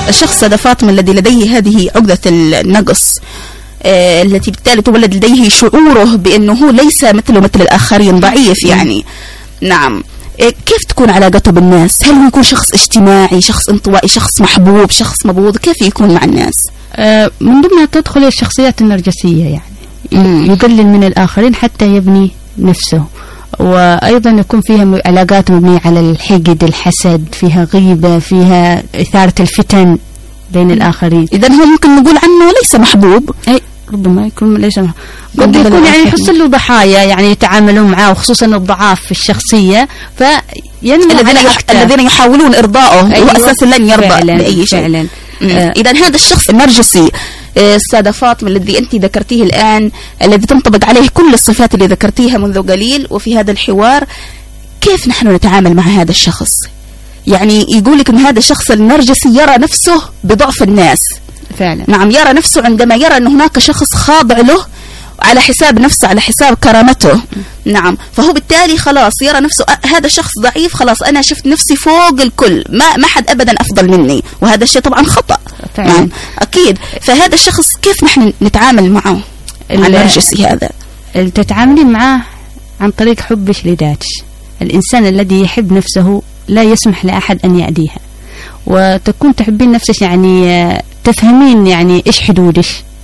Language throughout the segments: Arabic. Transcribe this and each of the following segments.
الشخص سادة فاطمة الذي لديه هذه عقدة النقص التي بالتالي تولد لديه شعوره بأنه ليس مثل الآخرين، ضعيف يعني. نعم. كيف تكون علاقته بالناس؟ هل هو يكون شخص اجتماعي، شخص انطوائي، شخص محبوب، شخص مبغوض؟ كيف يكون مع الناس؟ من ضمنها تدخل الشخصيات النرجسية، يعني يقلل من الآخرين حتى يبني نفسه، وأيضا يكون فيها علاقات مبنية على الحقد، الحسد، فيها غيبة، فيها إثارة الفتن بين الآخرين. إذن هو ممكن نقول عنه ليس محبوب. أي ربما يكون ليس محبوب، قد يكون يعني يحصل له ضحايا يعني يتعاملون معه، وخصوصا الضعاف في الشخصية، الذين يحاولون إرضائه. أيوة. وأساسا لن يرضى بأي شيء فعلا. إذن هذا الشخص النرجسي السادة فاطمة الذي أنت ذكرتيه الآن، الذي تنطبق عليه كل الصفات اللي ذكرتيها منذ قليل وفي هذا الحوار، كيف نحن نتعامل مع هذا الشخص؟ يعني يقولك أن هذا الشخص النرجسي يرى نفسه بضعف الناس فعلا. نعم، يرى نفسه عندما يرى أن هناك شخص خاضع له على حساب نفسه، على حساب كرامته. نعم، فهو بالتالي خلاص يرى نفسه هذا الشخص ضعيف، خلاص أنا شفت نفسي فوق الكل، ما حد أبدا أفضل مني، وهذا الشيء طبعا خطأ. نعم أكيد. فهذا الشخص كيف نحن نتعامل معه، مع النرجسي هذا؟ تتعاملين معه عن طريق حبك لذاتك. الإنسان الذي يحب نفسه لا يسمح لأحد أن يأذيها، وتكون تحبين نفسك، يعني تفهمين يعني إيش حدودك،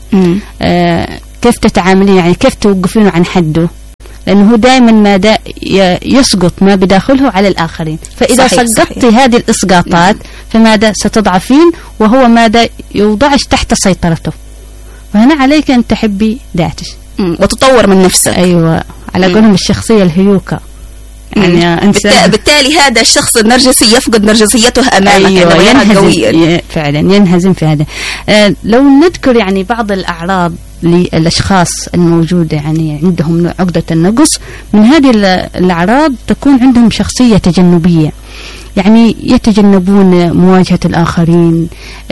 كيف تتعاملين، يعني كيف توقفينه عن حده، لأنه دائما ما يسقط ما بداخله على الآخرين. فإذا سقطتي هذه الإسقاطات فماذا ستضعفين، وهو ماذا يوضعش تحت سيطرته. فهنا عليك أن تحبي ذاتك وتطور من نفسك. أيوة، على قولهم الشخصية الهيوكة. يعني بالتالي هذا الشخص النرجسي يفقد نرجسيته أمامك. أيوة، ينهزم فعلا، ينهزم في هذا. لو نذكر يعني بعض الأعراض للأشخاص الموجودة يعني عندهم عقدة النقص، من هذه الأعراض تكون عندهم شخصية تجنبية، يعني يتجنبون مواجهة الآخرين،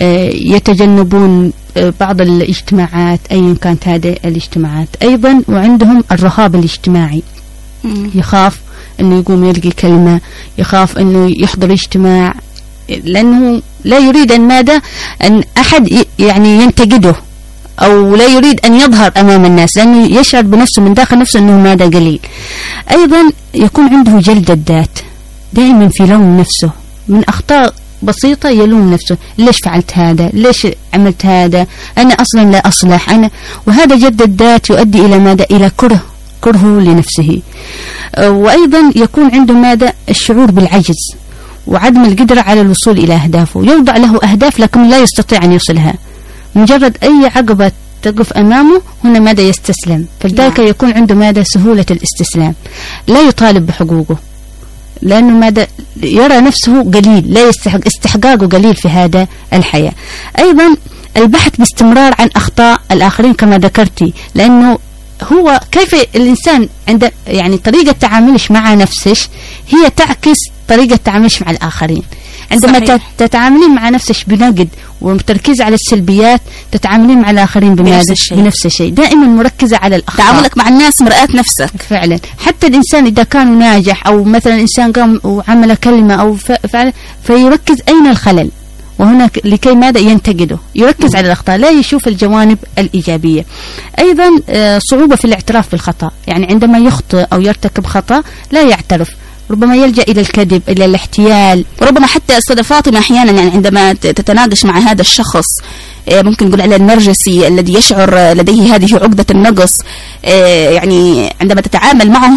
يتجنبون بعض الاجتماعات أيا كانت هذه الاجتماعات. أيضا وعندهم الرهاب الاجتماعي، يخاف أنه يقوم يلقي كلمة، يخاف أنه يحضر اجتماع، لأنه لا يريد أن ماذا أن أحد يعني ينتقده، أو لا يريد أن يظهر أمام الناس، لأنه يشعر بنفسه من داخل نفسه أنه ماذا قليل. أيضا يكون عنده جلد الذات، دائما في لوم نفسه، من أخطاء بسيطة يلوم نفسه، ليش فعلت هذا، ليش عملت هذا، أنا أصلا لا أصلح. وهذا جلد الذات يؤدي إلى ماذا؟ إلى كرهه لنفسه. وأيضا يكون عنده ماذا؟ الشعور بالعجز وعدم القدرة على الوصول إلى أهدافه. يوضع له أهداف لكن لا يستطيع أن يوصلها، مجرد أي عقبة تقف أمامه هنا ماذا؟ يستسلم. فلذلك يكون عنده ماذا؟ سهولة الاستسلام، لا يطالب بحقوقه، لأنه ماذا؟ يرى نفسه قليل، لا يستحق، استحقاقه قليل في هذا الحياة. أيضا البحث باستمرار عن أخطاء الآخرين كما ذكرتي، لأنه هو كيف الإنسان عند يعني طريقة تعاملش مع نفسك هي تعكس طريقة تعاملش مع الآخرين. عندما تتعاملين مع نفسك بنقد ومتركزة على السلبيات، تتعاملين مع الآخرين بنفس الشيء، دائما مركزة على الأخطاء. تعاملك مع الناس مرآة نفسك فعلا. حتى الإنسان إذا كان ناجح، أو مثلا إنسان قام وعمل كلمة أو فعل، فيركز أين الخلل، وهناك لكي ماذا؟ ينتقده، يركز على الأخطاء، لا يشوف الجوانب الإيجابية. أيضا صعوبة في الاعتراف بالخطأ، يعني عندما يخطئ أو يرتكب خطأ لا يعترف، ربما يلجأ إلى الكذب، إلى الاحتيال. وربما حتى أستاذة فاطمة أحيانا يعني عندما تتناقش مع هذا الشخص، ممكن نقول على النرجسي الذي يشعر لديه هذه عقدة النقص، يعني عندما تتعامل معه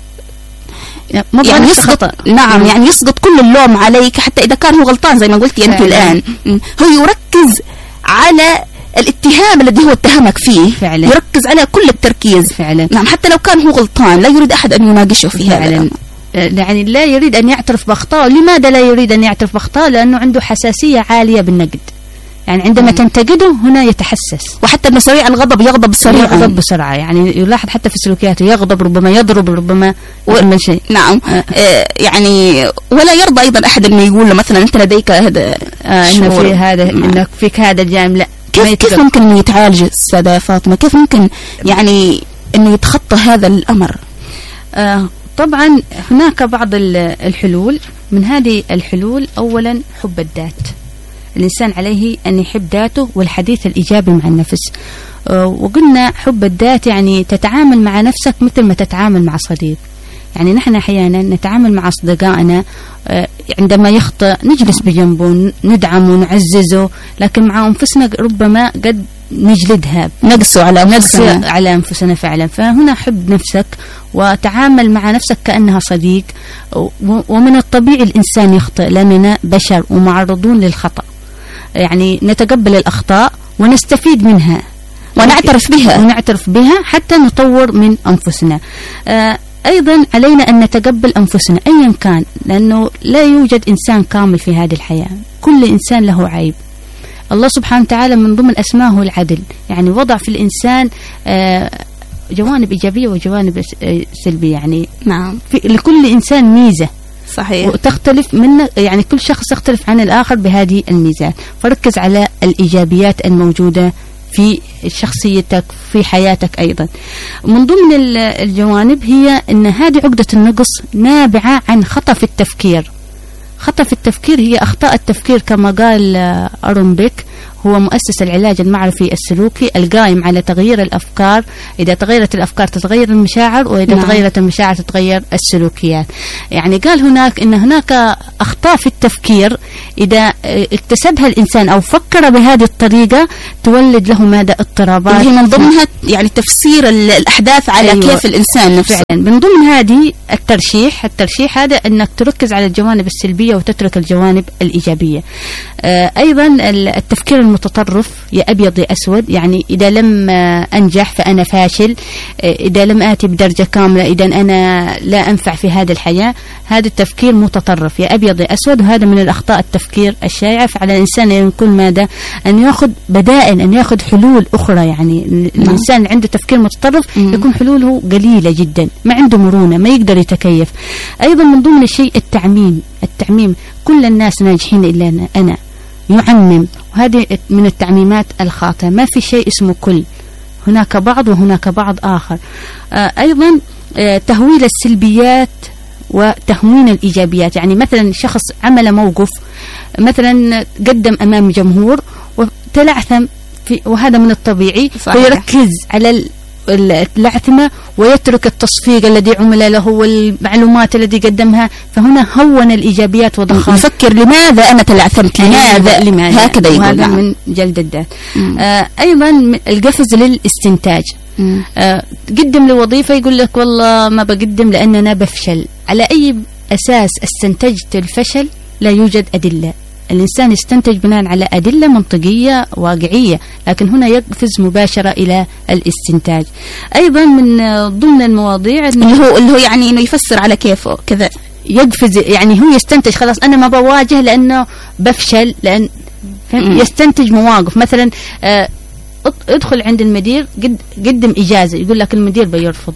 يعني يسقط، نعم يعني يسقط كل اللوم عليك، حتى إذا كان هو غلطان زي ما قلتي أنت الآن، هو يركز على الاتهام الذي هو اتهمك فيه فعلا. يركز على كل التركيز فعلا. نعم، حتى لو كان هو غلطان لا يريد أحد أن يناقشه في هذا، يعني لا يريد أن يعترف بأخطائه. لماذا لا يريد أن يعترف بأخطائه؟ لأنه عنده حساسية عالية بالنقد، يعني عندما تنتقده هنا يتحسس، وحتى أنه سريع الغضب، يغضب بسرعة، يعني يلاحظ حتى في سلوكياته يغضب، ربما يضرب، ربما يعمل شيء. نعم يعني ولا يرضى أيضا أحد أنه يقول له مثلا أنت لديك هذا إنه في هذا، إنك فيك هذا الجانب. لا، كيف ممكن أن يتعالج أستاذة فاطمة؟ كيف ممكن يعني أنه يتخطى هذا الأمر؟ طبعا هناك بعض الحلول. من هذه الحلول أولا حب الذات، الإنسان عليه أن يحب ذاته والحديث الإيجابي مع النفس. وقلنا حب الذات يعني تتعامل مع نفسك مثل ما تتعامل مع صديق. يعني نحن أحيانا نتعامل مع أصدقائنا عندما يخطئ نجلس بجنبه ندعمه ونعززه، لكن مع أنفسنا ربما قد نجلدها، نقسو على أنفسنا فعلا. فهنا حب نفسك وتعامل مع نفسك كأنها صديق. ومن الطبيعي الإنسان يخطئ لأننا بشر ومعرضون للخطأ، يعني نتقبل الأخطاء ونستفيد منها ونعترف بها حتى نطور من أنفسنا. أيضا علينا أن نتقبل أنفسنا أيا كان، لأنه لا يوجد إنسان كامل في هذه الحياة، كل إنسان له عيب. الله سبحانه وتعالى من ضمن أسمائه العدل، يعني وضع في الإنسان جوانب إيجابية وجوانب سلبية، يعني نعم لكل إنسان ميزة صحيح وتختلف من يعني كل شخص يختلف عن الآخر بهذه الميزات. فركز على الإيجابيات الموجودة في شخصيتك في حياتك. أيضا من ضمن الجوانب هي أن هذه عقدة النقص نابعة عن خطأ في التفكير. خطأ في التفكير هي أخطاء التفكير كما قال أرون بيك، هو مؤسس العلاج المعرفي السلوكي القائم على تغيير الأفكار. إذا تغيرت الأفكار تتغير المشاعر، وإذا تغيرت المشاعر تتغير السلوكيات. يعني قال هناك أخطاء في التفكير إذا اكتسبها الإنسان أو فكر بهذه الطريقة تولد له ماذا؟ اضطرابات. هي من ضمنها يعني تفسير الأحداث على كيف الإنسان نفسه. فعلا من ضمن هذه الترشيح هذا أنك تركز على الجوانب السلبية وتترك الجوانب الإيجابية. أيضا التفكير المتطرف، يا أبيض يا أسود، يعني إذا لم أنجح فأنا فاشل، إذا لم آتي بدرجة كاملة إذا أنا لا أنفع في هذه الحياة. هذا التفكير متطرف يا أبيض يا أسود، وهذا من الأخطاء التفكير الشائعة. فعلى الإنسان أن يكون ماذا؟ أن يأخذ بدائل، أن يأخذ حلول أخرى. يعني الإنسان اللي عنده تفكير متطرف يكون حلوله قليلة جدا، ما عنده مرونة، ما يقدر يتكيف. أيضا من ضمن الشيء التعميم، كل الناس ناجحين إلا أنا، يعمم، وهذه من التعميمات الخاطئة. ما في شيء اسمه كل، هناك بعض وهناك بعض آخر. أيضا تهويل السلبيات وتهوين الإيجابيات. يعني مثلا شخص عمل موقف، مثلا قدم أمام جمهور وتلعثم وهذا من الطبيعي، ويركز على اللعثمة ويترك التصفيق الذي عمل له والمعلومات التي قدمها. فهنا هون الإيجابيات وضخام، يفكر لماذا أنا تلعثمت، لماذا هكذا يقول. وهذا من جلد الذات. أيضا القفز للاستنتاج. قدم لوظيفة يقول لك والله ما بقدم لأن أنا بفشل. على أي أساس استنتجت الفشل؟ لا يوجد أدلة. الإنسان يستنتج بناء على أدلة منطقية واقعية، لكن هنا يقفز مباشرة إلى الاستنتاج. أيضا من ضمن المواضيع اللي هو يعني إنه يفسر على كيفه كذا، يقفز يعني هو يستنتج خلاص أنا ما بواجه لأنه بفشل، لأن يستنتج مواقف. مثلا ادخل عند المدير قدم إجازة، يقول لك المدير بيرفض.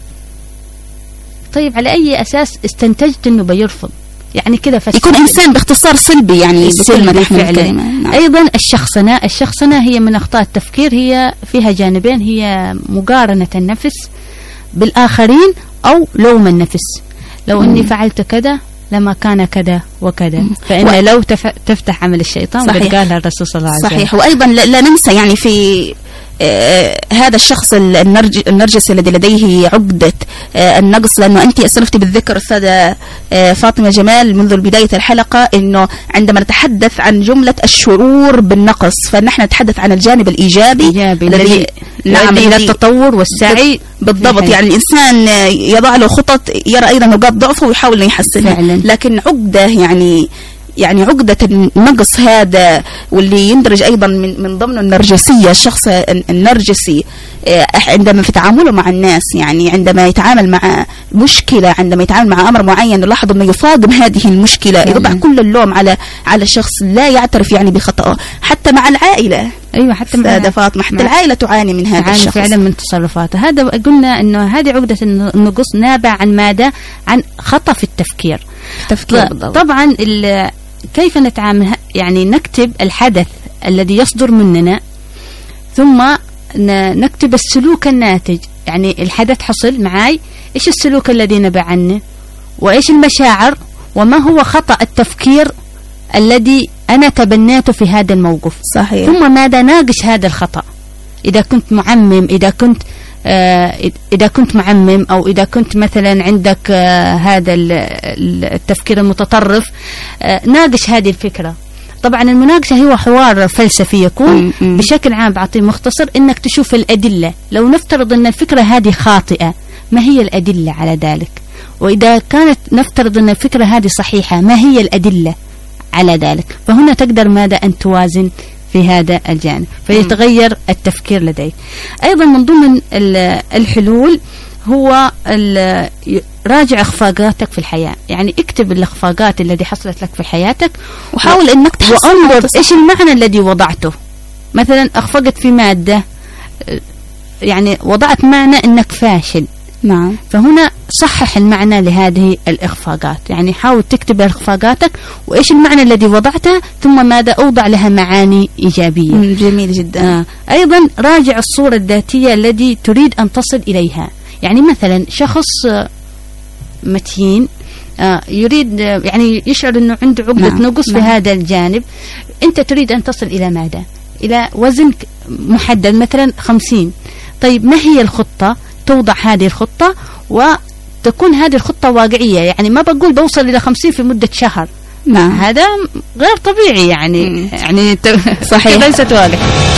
طيب على أي أساس استنتجت إنه بيرفض؟ يعني كذا يكون إنسان باختصار سلبي، يعني بكل ما تحمل الكلمة. نعم. أيضا الشخصنة هي من أخطاء التفكير، هي فيها جانبين، هي مقارنة النفس بالآخرين أو لوم النفس. لو أني فعلت كذا لما كان كذا وكذا، فإن لو تفتح عمل الشيطان، قالها الرسول صلى الله عليه وسلم. صحيح. وأيضا لا ننسى يعني في هذا الشخص النرجسي الذي لديه عقدة النقص، لأنه أنت أسرفتي بالذكر أستاذة فاطمة جمال منذ بداية الحلقة إنه عندما نتحدث عن جملة الشعور بالنقص فنحن نتحدث عن الجانب الإيجابي الذي إلى التطور والسعي. بالضبط. يعني الإنسان يضع له خطط، يرى أيضا نقاط ضعفه ويحاول أن يحسنها. لكن عقدة يعني عقدة النقص هذا، واللي يندرج أيضا من ضمن النرجسية. الشخص النرجسي عندما في تعامله مع الناس، يعني عندما يتعامل مع مشكلة، عندما يتعامل مع أمر معين، نلاحظ أنه يصادم هذه المشكلة، يضع كل اللوم على شخص لا يعترف يعني بخطأه. حتى مع العائلة، أيوة، حتى مع فاطمة، حتى العائلة تعاني من هذا الشخص فعلا من تصرفاته. هذا قلنا أنه هذه عقدة النقص نابع عن ماذا؟ عن خطأ في التفكير. طبعا كيف نتعامل؟ يعني نكتب الحدث الذي يصدر مننا، ثم نكتب السلوك الناتج. يعني الحدث حصل معي، إيش السلوك الذي نبع عنه، وإيش المشاعر، وما هو خطأ التفكير الذي أنا تبنيته في هذا الموقف. صحيح. ثم ماذا ناقش هذا الخطأ. إذا كنت معمم، إذا كنت معمم، أو إذا كنت مثلا عندك هذا التفكير المتطرف، ناقش هذه الفكرة. طبعا المناقشة هو حوار فلسفي يكون بشكل عام، بعطيه مختصر إنك تشوف الأدلة. لو نفترض أن الفكرة هذه خاطئة، ما هي الأدلة على ذلك؟ وإذا كانت نفترض أن الفكرة هذه صحيحة، ما هي الأدلة على ذلك؟ فهنا تقدر ماذا أن توازن في هذا الجانب، فيتغير التفكير لديك. أيضا من ضمن الحلول هو راجع إخفاقاتك في الحياة. يعني اكتب الإخفاقات التي حصلت لك في حياتك، وحاول أنك تحصل وانظر إيش المعنى الذي وضعته. مثلا أخفقت في مادة، يعني وضعت معنى أنك فاشل. نعم. فهنا صحح المعنى لهذه الإخفاقات. يعني حاول تكتب إخفاقاتك وإيش المعنى الذي وضعته، ثم ماذا أوضع لها معاني إيجابية. جميل جدا. أيضا راجع الصورة الذاتية التي تريد أن تصل إليها. يعني مثلا شخص متين يريد، يعني يشعر أنه عنده عقدة نقص في هذا الجانب. أنت تريد أن تصل إلى ماذا؟ إلى وزن محدد مثلا 50. طيب ما هي الخطة؟ توضع هذه الخطة وتكون هذه الخطة واقعية. يعني ما بقول بوصل إلى 50 في مدة شهر. هذا غير طبيعي. يعني صحيح. ليست واقع.